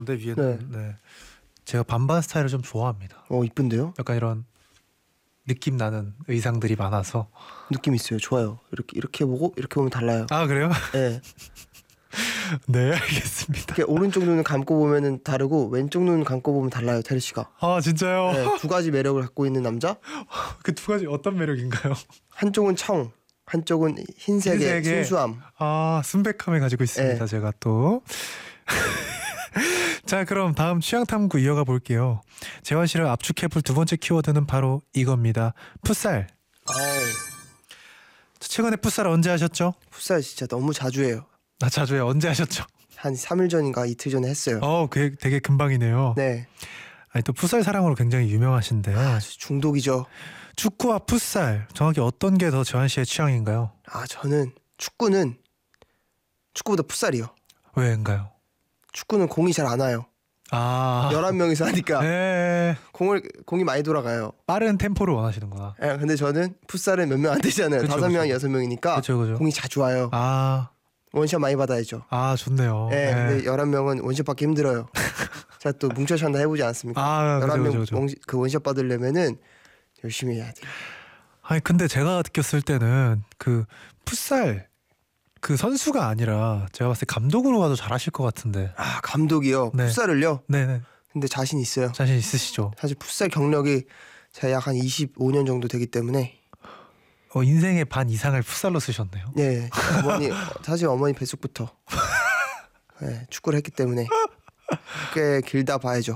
근데 위에는 네. 네. 제가 반반 스타일을 좀 좋아합니다. 이쁜데요? 약간 이런 느낌 나는 의상들이 많아서. 느낌 있어요. 좋아요. 이렇게 보고 이렇게 보면 달라요. 아 그래요? 네. 네 알겠습니다. 이렇게 오른쪽 눈을 감고 보면은 다르고 왼쪽 눈 감고 보면 달라요. 테리 씨가. 아 진짜요? 네, 두 가지 매력을 갖고 있는 남자. 그 두 가지 어떤 매력인가요? 한쪽은 청, 한쪽은 흰색의 흰색의- 순수함. 아 순백함을 가지고 있습니다. 네. 제가 또. 자 그럼 다음 취향 탐구 이어가 볼게요. 재환 씨를 압축해볼 두 번째 키워드는 바로 이겁니다. 풋살. 최근에 풋살 언제 하셨죠? 풋살 진짜 너무 자주 해요. 나 자주 해. 언제 하셨죠? 한 3일 전인가 이틀 전에 했어요. 그게 되게 금방이네요. 네. 아니 또 풋살 사랑으로 굉장히 유명하신데 아주 중독이죠. 축구와 풋살 정확히 어떤 게 더 재환 씨의 취향인가요? 저는 축구보다 풋살이요. 왜인가요? 축구는 공이 잘 안 와요. 11명이서 하니까 네. 공이 많이 돌아가요. 빠른 템포를 원하시는구나. 근데 저는 풋살은 몇 명 안 되잖아요. 그쵸, 5명, 그쵸. 6명이니까 그죠. 공이 자주 와요. 원샷 많이 받아야죠. 좋네요. 네, 근데 11명은 원샷 받기 힘들어요. 제가 또 뭉쳐서 한다 해보지 않았습니까? 그죠, 11명 그죠. 그 원샷 받으려면은 열심히 해야 돼요. 아니 근데 제가 느꼈을 때는 그 풋살 그 선수가 아니라 제가 봤을 때 감독으로 가도 잘하실 것 같은데. 감독이요? 네. 풋살을요? 네네. 근데 자신 있어요. 자신 있으시죠? 사실 풋살 경력이 제가 약 한 25년 정도 되기 때문에 인생의 반 이상을 풋살로 쓰셨네요. 네, 사실 어머니 뱃속부터 네, 축구를 했기 때문에 꽤 길다 봐야죠.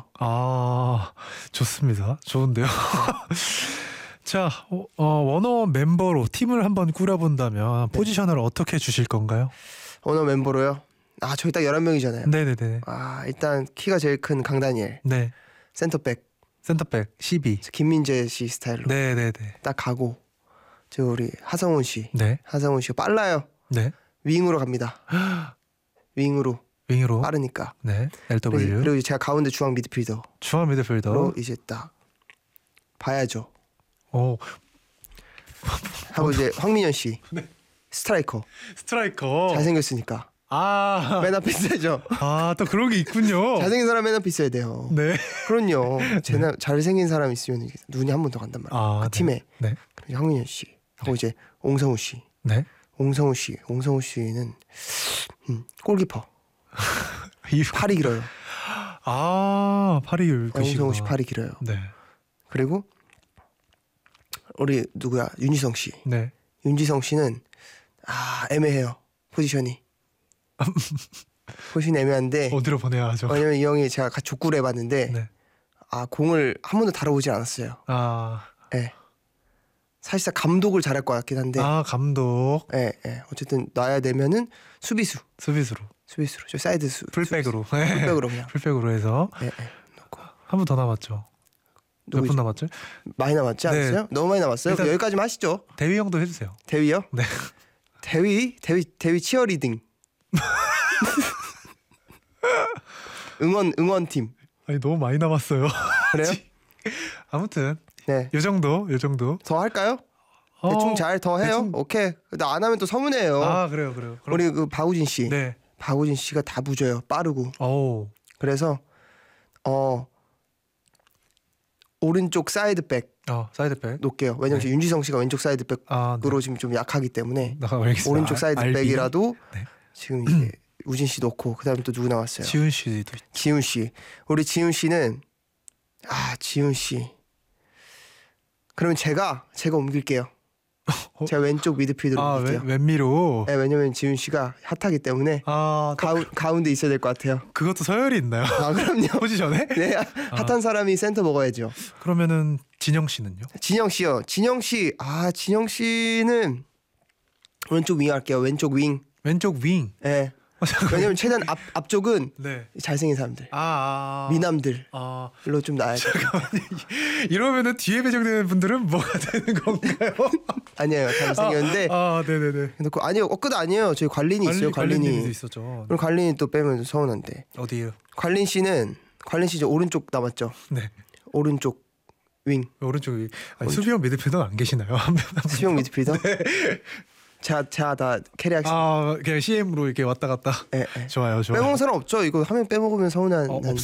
좋습니다. 좋은데요. 자, 원어원 멤버로 팀을 한번 꾸려본다면 포지션을 어떻게 주실 건가요? 원어 멤버로요? 저희 딱 11명이잖아요. 네네네. 일단 키가 제일 큰 강다니엘. 네. 센터백. 센터백 12. 김민재 씨 스타일로 네네네. 딱 가고 우리 하성훈 씨. 네. 하성훈 씨가 빨라요. 네. 윙으로 갑니다. 윙으로 빠르니까. 네. LW. 그리고 제가 가운데 중앙 미드필더. 중앙 미드필더. 이제 딱 봐야죠. 오. 하고 이제 황민현 씨. 네. 스트라이커. 잘생겼으니까. 맨 앞에 있어야죠. 또 그런 게 있군요. 잘생긴 사람 맨 앞에 있어야 돼요. 네. 그럼요. 잘생긴 사람 있으면 눈이 한 번 더 간단 말이에요. 그 네. 팀에. 네. 그리고 황민현 씨. 하고 이제 옹성우 씨. 네. 옹성우 씨는 골키퍼. 팔이 길어요. 팔이 굵으시구나. 옹성우 씨 팔이 길어요. 네. 그리고 우리 누구야? 윤지성 씨. 네. 윤지성 씨는 애매해요. 포지션이 애매한데 어디로 보내야 하죠? 왜냐면 이 형이 제가 같이 족구를 해봤는데 네. 공을 한 번도 다뤄보진 않았어요. 네. 사실상 감독을 잘할 것 같긴 한데 감독. 네. 어쨌든 놔야 되면은 수비수로 저 사이드 풀백으로 그냥 풀백으로 해서 놓고. 한 분 더 남았죠. 몇 분 남았죠? 많이 남았지 네. 않았어요? 너무 많이 남았어요. 일단 여기까지만 하시죠. 대위 형도 해주세요. 대위요? 네. 대위 치어리딩. 응원팀. 아니 너무 많이 남았어요. 그래요? 아무튼 네. 요 정도. 더 할까요? 대충 잘 더 해요. 오케이. 근데 안 하면 또 서운해요. 그래요. 그럼... 우리 그 박우진 씨. 네. 박우진 씨가 다 부져요. 빠르고. 그래서 오른쪽 사이드백 사이드백 놓을게요. 왜냐면 네. 윤지성 씨가 왼쪽 사이드백으로 네. 지금 좀 약하기 때문에 알겠습니다. 오른쪽 사이드백이라도 네. 지금 이제 우진 씨 놓고 그다음에 또 누구 나왔어요? 지훈 씨도. 지훈 씨. 우리 지훈 씨는 지훈 씨. 그러면 제가 옮길게요. 제가 왼쪽 미드필더로 옮길게요. 왼미로. 네, 왜냐면 지훈 씨가 핫하기 때문에 가운데 있어야 될 것 같아요. 그것도 서열이 있나요? 그럼요. 포지션에? 네, 핫한 사람이 센터 먹어야죠. 그러면은 진영 씨는요? 진영 씨요. 진영 씨는 왼쪽 윙 할게요. 왼쪽 윙. 네. 왜냐면 최대한 앞쪽은 네. 잘생긴 사람들, 미남들로 좀 나야 돼. 이러면은 뒤에 배정되는 분들은 뭐가 되는 건가요? 아니에요, 잘생겼는데. 네네네. 아니요, 끝 아니에요. 저희 관린이 있어요. 관린님도 있었죠. 그럼 관린이 또 빼면 서운한데. 어디요? 관린 씨 이제 오른쪽 남았죠. 네. 오른쪽 윙. 오른쪽이 수비형 미드필더는 안 계시나요? 수비형 미드필더? 네. 제가 다 캐리하겠습니다. 그냥 CM으로 이렇게 왔다 갔다. 예, 예. 좋아요. 빼먹는 사람 없죠? 이거 하면 빼먹으면 서운한.